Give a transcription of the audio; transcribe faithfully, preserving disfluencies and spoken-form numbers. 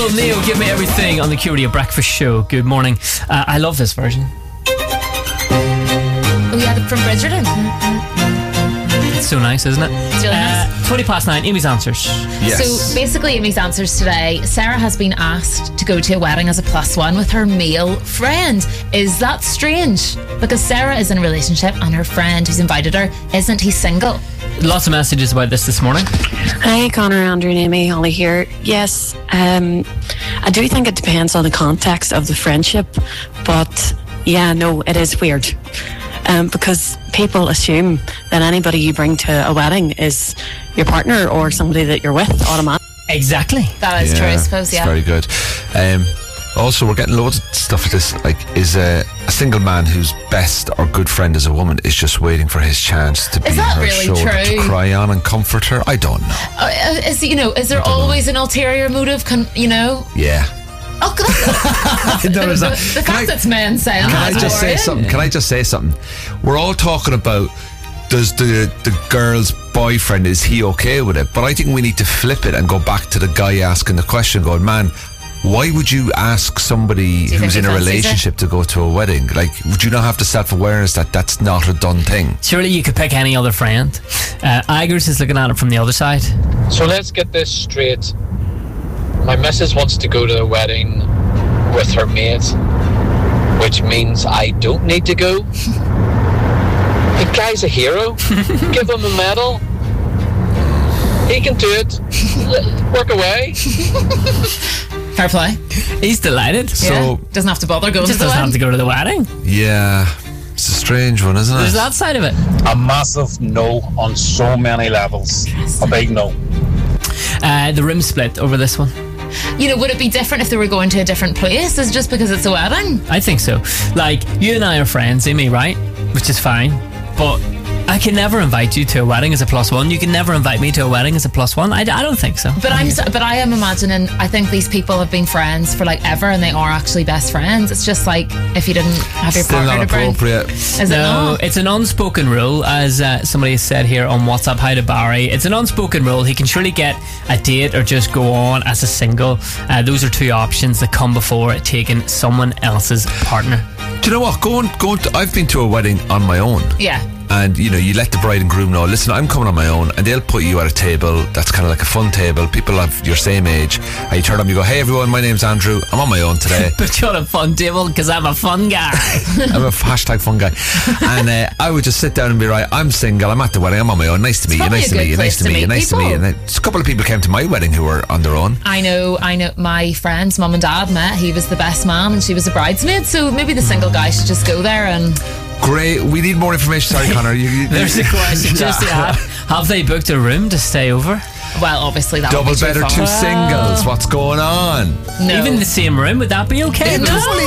Cool, Neo, Give Me Everything on the Q Radio Breakfast Show. Good morning. Uh, I love this version. Oh yeah, from Bridgerton. It's so nice, isn't it? It's really nice. Uh, twenty past nine, Amy's Answers. Yes. So basically, Amy's Answers today. Sarah has been asked to go to a wedding as a plus one with her male friend. Is that strange? Because Sarah is in a relationship and her friend who's invited her isn't. He single. Lots of messages about this this morning. Hi, Connor, Andrew and Amy, Holly here. Yes, um, I do think it depends on the context of the friendship, but yeah, no, it is weird. Um, because people assume that anybody you bring to a wedding is your partner or somebody that you're with automatically. Exactly. That is yeah, true, I suppose, yeah. It's very good. Um, also, we're getting loads of stuff like this. Like, is a, a single man whose best or good friend is a woman is just waiting for his chance to be Is that her really shoulder true? to cry on and comfort her? I don't know. Uh, is you know? Is there always know. an ulterior motive? Con- you know? Yeah. Oh, God. the, the, the, the Can fact I- that it's men saying Can that I is just say worrying. something? Can I just say something? We're all talking about does the the girl's boyfriend, is he okay with it? But I think we need to flip it and go back to the guy asking the question, going, man, why would you ask somebody you who's think in he a fancies relationship to go to a wedding? Like, would you not have the self-awareness that that's not a done thing? Surely you could pick any other friend. Uh, Igers is looking at it from the other side. So let's get this straight. My missus wants to go to the wedding with her mate, which means I don't need to go. The guy's a hero. Give him a medal. He can do it. L- Work away. Fair play. He's delighted. So- Yeah. Doesn't have to bother going Just to the doesn't have to wedding. go to the wedding. Yeah, it's a strange one, isn't it? There's that side of it. A massive no on so many levels. A big no. Uh, the room split over this one. You know, would it be different if they were going to a different place? Is it just because it's a wedding? I think so. Like, you and I are friends, Amy, right? Which is fine. But I can never invite you to a wedding as a plus one. You can never invite me to a wedding as a plus one. I, I don't think so. But I'm, so- but I am imagining. I think these people have been friends for like ever, and they are actually best friends. It's just like if you didn't have your Still partner not to bring. appropriate. Is it No, not? it's an unspoken rule, as uh, somebody has said here on WhatsApp. Hi to Barry. It's an unspoken rule. He can surely get a date or just go on as a single. Uh, those are two options that come before taking someone else's partner. Do you know what? Going, going. To, I've been to a wedding on my own. Yeah. And you know, you let the bride and groom know, listen, I'm coming on my own, and they'll put you at a table that's kind of like a fun table. People of your same age, and you turn up, you go, hey everyone, my name's Andrew, I'm on my own today. But you're on a fun table because I'm a fun guy. I'm a hashtag fun guy. And uh, I would just sit down and be right, I'm single, I'm at the wedding, I'm on my own, nice to meet you, probably nice a to good meet you, nice place to to meet you, meet nice to meet you. people. And then a couple of people came to my wedding who were on their own. I know, I know. My friend's mum and dad met. He was the best man, and she was a bridesmaid. So maybe the single guy should just go there and. Great, we need more information. Sorry, Connor. You, you, There's a question just to add. Have they booked a room to stay over? Well, obviously that Double would be too better far. two singles. What's going on? No. Even the same room, would that be okay? It was only